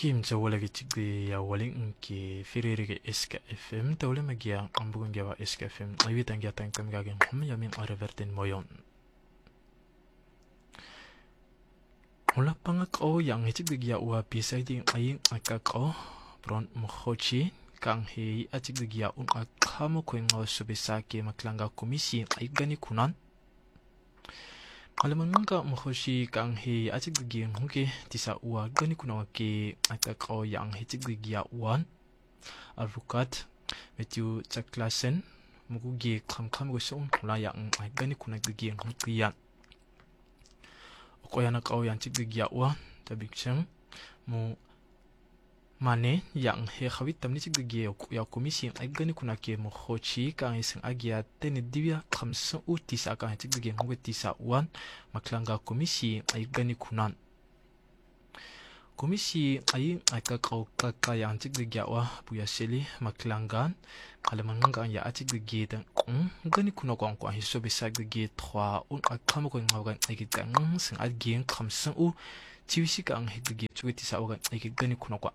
Kim Zawala Gitigi ya Walling ki Firiri Eska FM, Tawle Magia, Ambugawa Eska FM, Avitangia Tankamgagin, Homiamin Aravertin Moyon. Wala pangako yang hitigya wa pisaiding aying akako, Bron Mohochi, Kang He Atigya akamo kung subisaki maklanga komisi ay gani kunan. Alaman nga Mohoshi Kang He Atigya Huke Tisa Ua gani kunawaki akako yang hitigya wan. Arukat Matthew Chaklasen Mugugi Kamkam Gusung Layang ay gani kunagigyan hukiyan. Okoya nakao yang tigya wan tabiksang mo Mane yang he khawit tamni tigge ya komisi ay gani kuna ke mo khochi ka isang agya ten divya khamsa utisa ka tigge ngwe tisa wan maklanga komisi ay gani kunan komisi ay ka ka yang tigge wa buya seli maklangan kalaman nga ya atigge dan gani kuna ko ko hiso bisa tigge 3 un akamo ko ngawan ay kitang sing agyen khamsa u chiwisi ka ang tigge chwe tisa wa ay gani kuna ko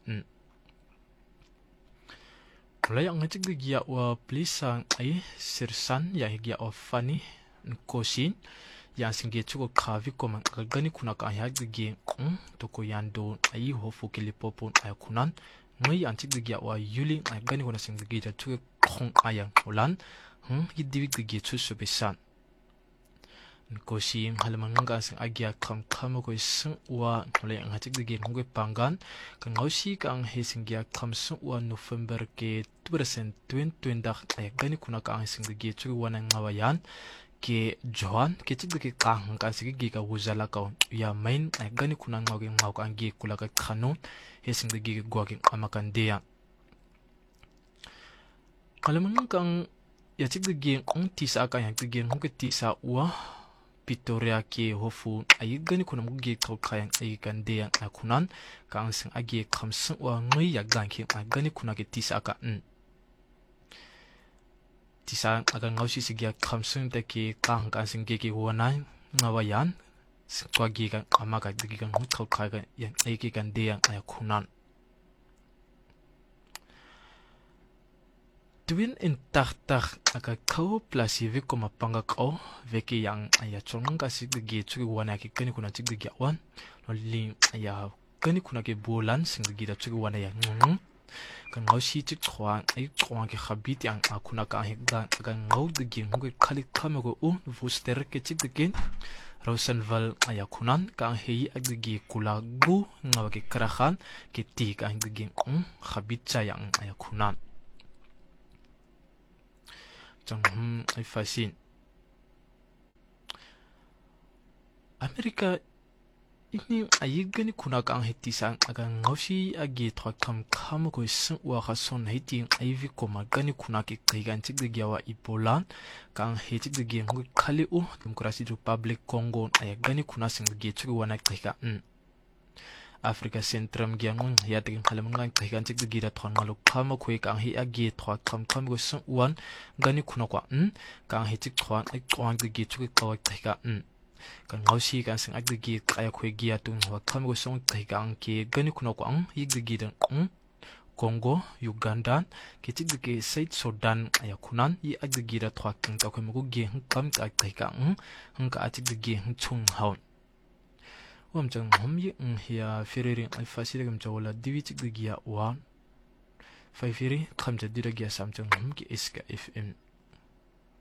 Mulai ang hitigya wa plisang ay sirsan ya higya o fani nkosin yang singge chuko kavi ko man gani kuna ka higya toko yando ay hofu kilipopon ay kunan ngai ang hitigya wa yuli ay gani kuna singge chuko kong ayang ulan hidiwi gige chuso besan Nkosi halaman nga sang agya kam ko isang wa mulai ang hitigya ngwe pangan kang ngausi kang hesingya kam sung wa November ke 2020 ay gani kuna ka ang singge chuko wanang ngawayan ke Johan ke tigge ka ka sige ka wuzala ka ya main ay gani kuna ngawing ngaw ka angi kula ka khanon hesingge gwaging amakandeya halaman kang ya tigge tisa ka yang tigge ngwe tisa wa Pitoria ke hofu ay gani kuna mugi kayang ay kandeya akunan ka ang sing agi kamsung wa ngai ya ganki ay gani kuna ke tisa ka tisa aga ngausi sigya kamsung ta ke kang ka sing ke wanay ngawayan kwagi ka amaka digi kan hukal kaya yang ay ke kandeya ay akunan Tuwin intaktak aga kau plasi vi koma pangakao veki yang aya chonga kasi gigi chuki wana ki kani kuna chigi wan loli aya kani kuna ke bulan sing gigi da chuki wana ya kan ngausi chik chwa ay chwa ke khabit yang akuna ka higda aga ngau gigi ngu khali khamago vuster ke chigi Rosenval aya kunan ka hei agigi kula gu ngawa ke karahan ke ti ka gigi khabit cha yang aya kunan ay fasin Amerika ini ay gani kuna ka ang hetisan aga ngausi agi thakam kham ko isang wa khason heting ay vi ko magani kuna ki kaigan tigyawa ipolan ka ang hetigge ngu khali u demokrasi republic congo ay gani kuna sing gi chuwa na kaika Africa Centrum giangun ya tigin halamangan kahigan tiggi da thon maluk phama khoi kang hi agi thwa kham go sung wan gani khuna kwa kang hi tik thwan ai twang tiggi chuki kawak kahiga kan ngausi kan sing agi kaya khoi gi atun wa kham go sung kahiga ang ke gani khuna kwa hi tiggi da Congo Uganda ke tiggi South Sudan aya kunan hi agi da thwa king ta khoi mo gi kam ka kahiga ka atiggi chung haun Wamjang homye hiya firiri ay fasire gam jawla diwi tiggiya wa fay firi khamja diragiya samjang homki iska FM